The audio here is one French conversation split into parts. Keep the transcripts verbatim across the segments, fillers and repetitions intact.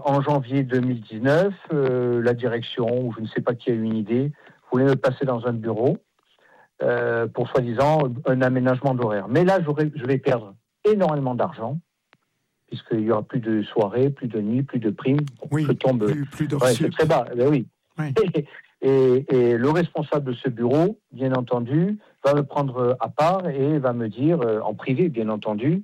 en janvier deux mille dix-neuf, euh, la direction, ou je ne sais pas qui a eu une idée, voulait me passer dans un bureau euh, pour soi-disant un aménagement d'horaire. Mais là, j'aurais, je vais perdre énormément d'argent, puisqu'il n'y aura plus de soirées, plus de nuits, plus de primes. Oui, je tombe... plus, plus d'heures ouais, sup. c'est très bas, ben oui. Oui. Et, et, et le responsable de ce bureau, bien entendu, va me prendre à part et va me dire, euh, en privé, bien entendu,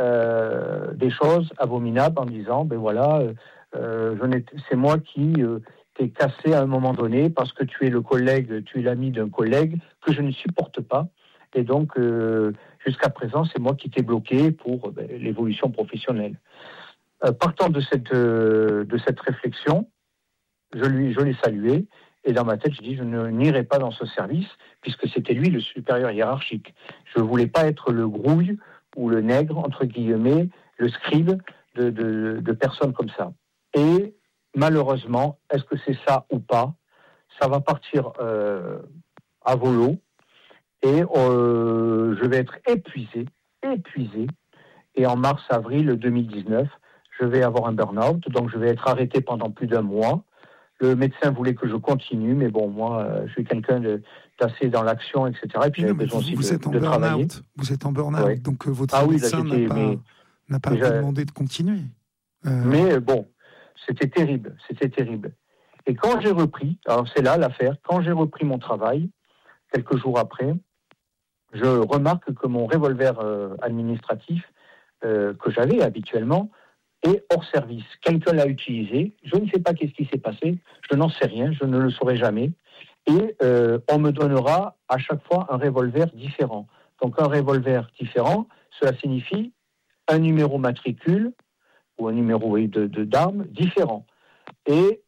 euh, des choses abominables en disant, ben voilà, euh, je n'ai, c'est moi qui euh, t'ai cassé à un moment donné parce que tu es le collègue, tu es l'ami d'un collègue que je ne supporte pas. Et donc, euh, jusqu'à présent, c'est moi qui t'ai bloqué pour ben, l'évolution professionnelle. Euh, partant de cette, euh, de cette réflexion, je, lui, je l'ai salué. Et dans ma tête, je dis, je ne n'irai pas dans ce service, puisque c'était lui le supérieur hiérarchique. Je ne voulais pas être le grouille ou le nègre, entre guillemets, le scribe de, de, de personnes comme ça. Et malheureusement, est-ce que c'est ça ou pas ? Ça va partir euh, à volo, et euh, je vais être épuisé, épuisé. Et en mars-avril deux mille dix-neuf, je vais avoir un burn-out, donc je vais être arrêté pendant plus d'un mois. Le médecin voulait que je continue, mais bon, moi, euh, je suis quelqu'un de, d'assez dans l'action, et cetera. Et puis, j'avais besoin aussi vous de, êtes en de travailler. Vous êtes en burn-out, ouais. donc euh, votre ah, oui, médecin là, n'a pas, mais, n'a pas déjà, demandé de continuer. Euh... Mais bon, c'était terrible, c'était terrible. Et quand j'ai repris, alors c'est là l'affaire, quand j'ai repris mon travail, quelques jours après, je remarque que mon revolver euh, administratif euh, que j'avais habituellement est hors service. Quelqu'un l'a utilisé, je ne sais pas qu'est-ce qui s'est passé, je n'en sais rien, je ne le saurai jamais. Et euh, on me donnera à chaque fois un revolver différent. Donc un revolver différent, cela signifie un numéro matricule ou un numéro de, de, d'armes différent. Et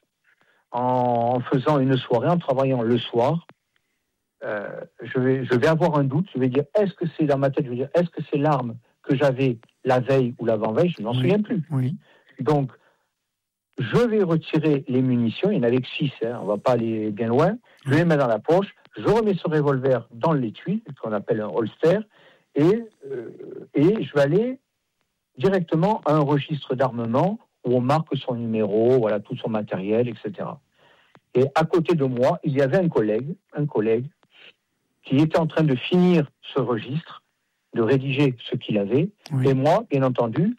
en faisant une soirée, en travaillant le soir, euh, je, vais, je vais avoir un doute, je vais dire, est-ce que c'est dans ma tête, je vais dire, est-ce que c'est l'arme que j'avais la veille ou l'avant-veille, je n'en oui, souviens plus. Oui. Donc, je vais retirer les munitions, il y en avait que six, hein, on ne va pas aller bien loin, je vais les mettre dans la poche, je remets ce revolver dans l'étui, ce qu'on appelle un holster, et, euh, et je vais aller directement à un registre d'armement où on marque son numéro, voilà, tout son matériel, et cetera. Et à côté de moi, il y avait un collègue, un collègue qui était en train de finir ce registre, de rédiger ce qu'il avait, oui. Et moi, bien entendu,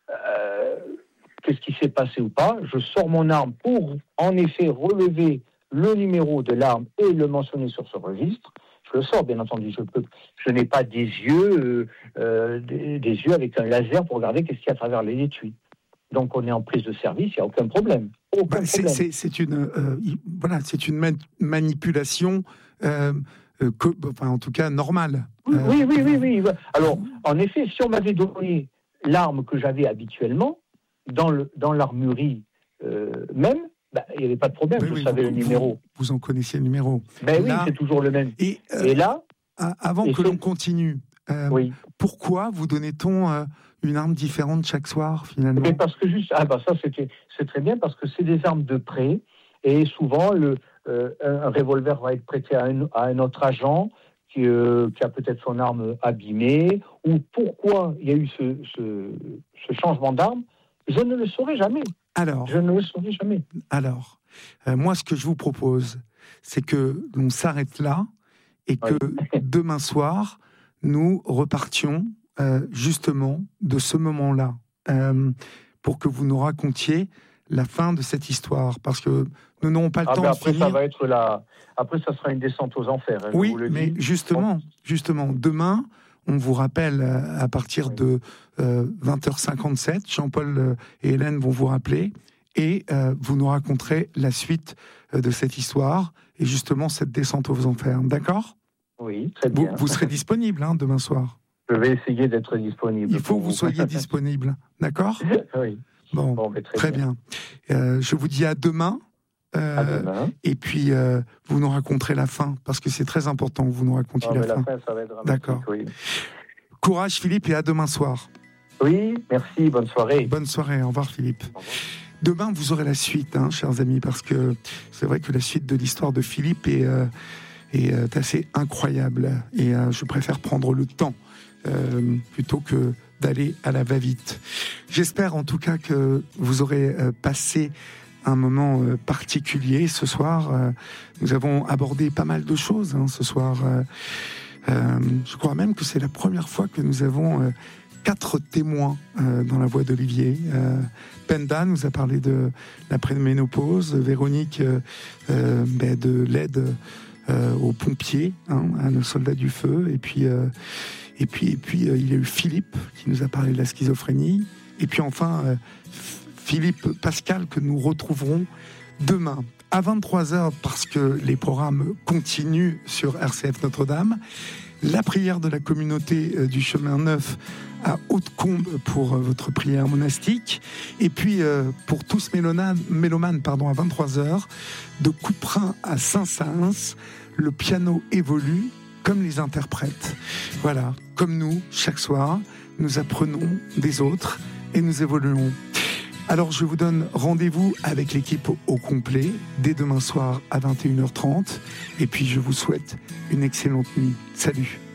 euh, qu'est-ce qui s'est passé ou pas, je sors mon arme pour, en effet, relever le numéro de l'arme et le mentionner sur ce registre. Je le sors, bien entendu. Je, peux, je n'ai pas des yeux, euh, euh, des, des yeux avec un laser pour regarder qu'est-ce qu'il y a à travers les étuis. Donc, on est en prise de service, il n'y a aucun problème. Aucun bah, c'est, problème. C'est, c'est une, euh, voilà, c'est une man- manipulation, euh, euh, que, enfin, en tout cas, normale. Oui, euh, oui, oui, oui, oui. Alors, en effet, si on m'avait donné l'arme que j'avais habituellement, dans, le, dans l'armurerie euh, même, bah, il n'y avait pas de problème, oui, je oui, savais vous, le numéro. Vous, vous en connaissiez le numéro. Ben là, oui, c'est toujours le même. Et, euh, et là... Avant et que l'on continue, euh, oui. pourquoi vous donnait-on euh, une arme différente chaque soir, finalement ? Mais parce que juste... Ah ben ça, c'était, c'est très bien, parce que c'est des armes de prêt, et souvent, le, euh, un revolver va être prêté à un, à un autre agent qui, euh, qui a peut-être son arme abîmée, ou pourquoi il y a eu ce, ce, ce changement d'arme, je ne le saurai jamais. Alors, je ne le saurai jamais. Alors, euh, moi, ce que je vous propose, c'est que l'on s'arrête là et que oui. demain soir, nous repartions euh, justement de ce moment-là euh, pour que vous nous racontiez la fin de cette histoire, parce que nous n'aurons pas le ah temps ben de après, finir. Ça va être la... Après, ça sera une descente aux enfers. Hein, oui, je vous le mais dis. justement, justement, demain, on vous rappelle à partir oui. de euh, vingt heures cinquante-sept, Jean-Paul et Hélène vont vous rappeler, et euh, vous nous raconterez la suite euh, de cette histoire, et justement cette descente aux enfers. D'accord ? Oui, très bien. Vous, vous serez disponible hein, demain soir ? Je vais essayer d'être disponible. Il faut que vous soyez disponible, d'accord ? Oui. Bon, bon très, très bien. bien. Euh, je vous dis à demain. Euh, à demain. Et puis, euh, vous nous raconterez la fin, parce que c'est très important que vous nous racontiez oh, la, mais fin. la fin. Ça va être dramatique, d'accord. Oui. Courage, Philippe, et à demain soir. Oui, merci, bonne soirée. Bonne soirée, au revoir, Philippe. Au revoir. Demain, vous aurez la suite, hein, chers amis, parce que c'est vrai que la suite de l'histoire de Philippe est, euh, est assez incroyable. Et euh, je préfère prendre le temps euh, plutôt que d'aller à la va-vite. J'espère en tout cas que vous aurez euh, passé un moment euh, particulier ce soir. Euh, nous avons abordé pas mal de choses hein, ce soir. Euh, euh, je crois même que c'est la première fois que nous avons euh, quatre témoins euh, dans la voix d'Olivier. Euh, Penda nous a parlé de la préménopause, Véronique euh, euh, ben de l'aide euh, aux pompiers, hein, à nos soldats du feu, et puis euh, et puis et puis euh, il y a eu Philippe qui nous a parlé de la schizophrénie, et puis enfin euh, Philippe Pascal que nous retrouverons demain à vingt-trois heures parce que les programmes continuent sur R C F Notre-Dame. La prière de la communauté euh, du chemin neuf à Haute-Combe pour euh, votre prière monastique. Et puis, euh, pour tous mélomanes, mélomanes pardon, à vingt-trois heures, de Couperin à Saint-Saëns, le piano évolue comme les interprètes. Voilà, comme nous, chaque soir, nous apprenons des autres et nous évoluons. Alors, je vous donne rendez-vous avec l'équipe au complet dès demain soir à vingt et une heures trente. Et puis, je vous souhaite une excellente nuit. Salut!